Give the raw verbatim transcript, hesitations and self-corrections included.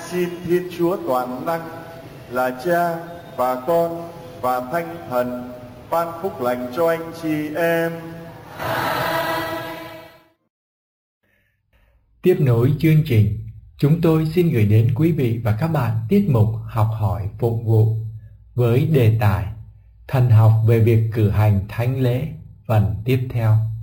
Xin Thiên Chúa toàn năng là Cha và Con và Thánh Thần ban phúc lành cho anh chị em. Tiếp nối chương trình, chúng tôi xin gửi đến quý vị và các bạn tiết mục Học hỏi phụng vụ với đề tài Thần học về việc cử hành thánh lễ phần tiếp theo.